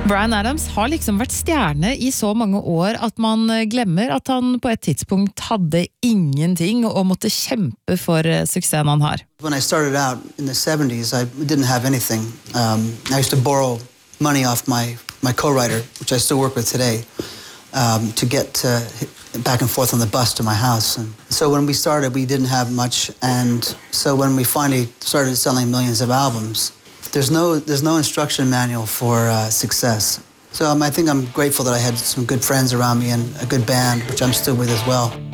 Bryan Adams har liksom vært stjerne I så mange år at man glemmer at han på et tidspunkt hadde ingenting og måtte kjempe for suksessen han har. When I started out in the 70s, I didn't have anything. I used to borrow money off my co-writer, which I still work with today, to get back and forth on the bus to my house. And so when we started, we didn't have much, and so when we finally started selling millions of albums, there's no instruction manual for success. So I think I'm grateful that I had some good friends around me and a good band, which I'm still with as well.